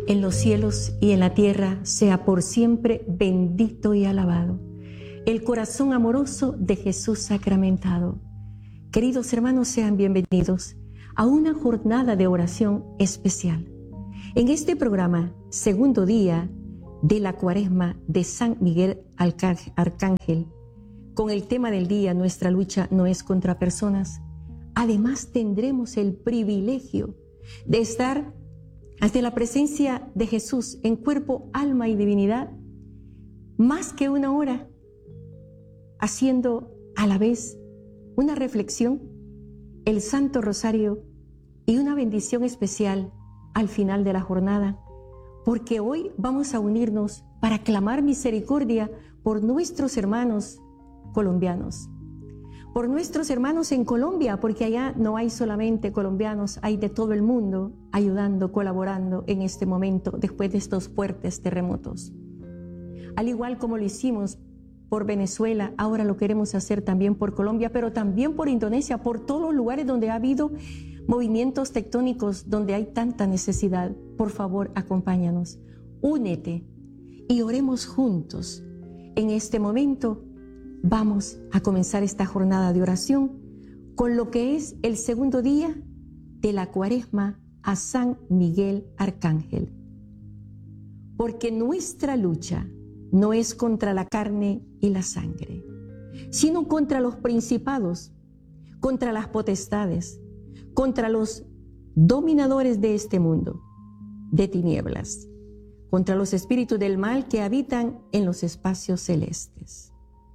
en los cielos y en la tierra, sea por siempre bendito y alabado el corazón amoroso de Jesús sacramentado. Queridos hermanos, sean bienvenidos a una jornada de oración especial. En este programa, segundo día de la Cuaresma de San Miguel Arcángel, con el tema del día, nuestra lucha no es contra personas. Además, tendremos el privilegio de estar ante la presencia de Jesús en cuerpo, alma y divinidad, más que una hora, haciendo a la vez una reflexión, el Santo Rosario y una bendición especial al final de la jornada, porque hoy vamos a unirnos para clamar misericordia por nuestros hermanos colombianos, por nuestros hermanos en Colombia, porque allá no hay solamente colombianos, hay de todo el mundo ayudando, colaborando en este momento después de estos fuertes terremotos. Al igual como lo hicimos por Venezuela, ahora lo queremos hacer también por Colombia, pero también por Indonesia, por todos los lugares donde ha habido movimientos tectónicos, donde hay tanta necesidad. Por favor, acompáñanos, únete y oremos juntos. En este momento vamos a comenzar esta jornada de oración con lo que es el segundo día de la Cuaresma a San Miguel Arcángel. Porque nuestra lucha no es contra la carne y la sangre, sino contra los principados, contra las potestades, contra los dominadores de este mundo de tinieblas, contra los espíritus del mal que habitan en los espacios celestes.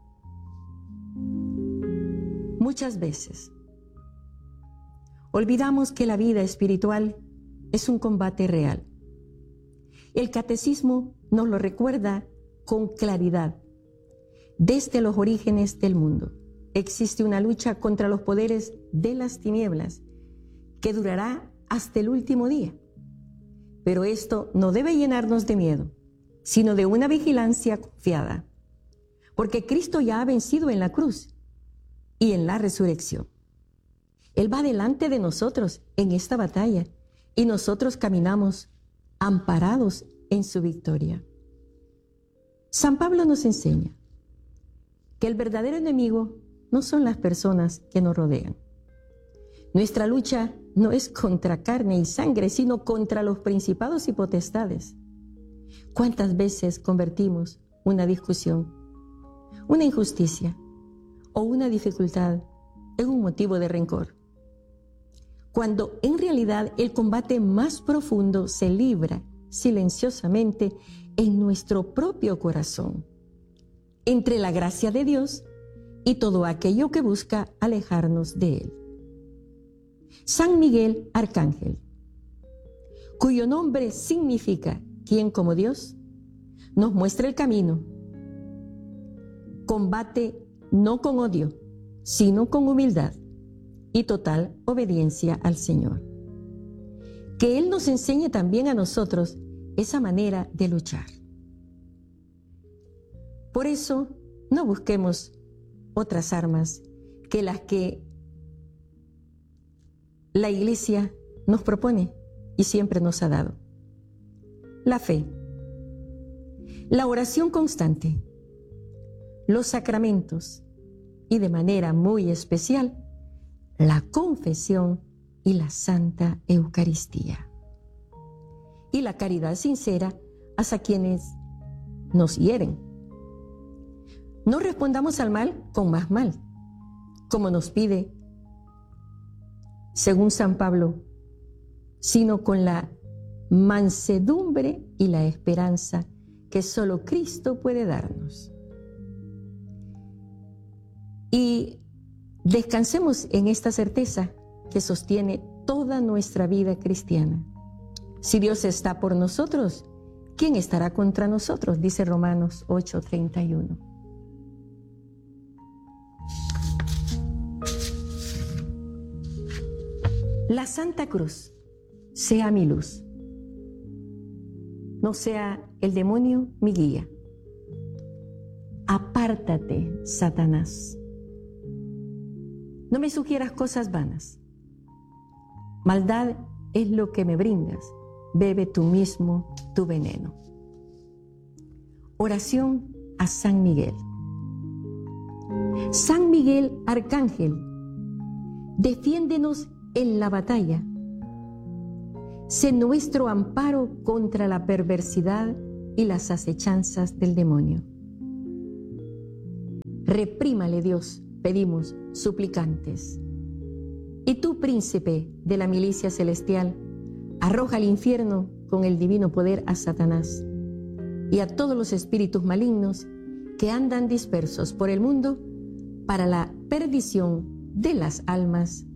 Muchas veces olvidamos que la vida espiritual es un combate real. El catecismo nos lo recuerda con claridad. Desde los orígenes del mundo existe una lucha contra los poderes de las tinieblas que durará hasta el último día. Pero esto no debe llenarnos de miedo, sino de una vigilancia confiada, porque Cristo ya ha vencido en la cruz y en la resurrección. Él va delante de nosotros en esta batalla y nosotros caminamos amparados en su victoria. San Pablo nos enseña que el verdadero enemigo no son las personas que nos rodean. Nuestra lucha no es contra carne y sangre, sino contra los principados y potestades. ¿Cuántas veces convertimos una discusión, una injusticia o una dificultad en un motivo de rencor? Cuando en realidad el combate más profundo se libra silenciosamente en nuestro propio corazón, entre la gracia de Dios y todo aquello que busca alejarnos de Él. San Miguel Arcángel, cuyo nombre significa ¿quién como Dios?, nos muestra el camino. Combate no con odio, sino con humildad y total obediencia al Señor. Que Él nos enseñe también a nosotros esa manera de luchar. Por eso, no busquemos otras armas que las que la Iglesia nos propone y siempre nos ha dado. La fe, la oración constante, los sacramentos y de manera muy especial, la confesión y la Santa Eucaristía. Y la caridad sincera hacia quienes nos hieren. No respondamos al mal con más mal, como nos pide, según San Pablo, sino con la mansedumbre y la esperanza que solo Cristo puede darnos. Y descansemos en esta certeza que sostiene toda nuestra vida cristiana. Si Dios está por nosotros, ¿quién estará contra nosotros? Dice Romanos 8:31. La Santa Cruz sea mi luz, no sea el demonio mi guía. Apártate, Satanás. No me sugieras cosas vanas. Maldad es lo que me brindas bebe tú mismo tu veneno. Oración a San Miguel. San Miguel Arcángel, defiéndenos en la batalla. Sé nuestro amparo contra la perversidad y las acechanzas del demonio. Reprímale Dios, pedimos, suplicantes. Y tú, príncipe de la milicia celestial, arroja al infierno con el divino poder a Satanás y a todos los espíritus malignos que andan dispersos por el mundo para la perdición de las almas.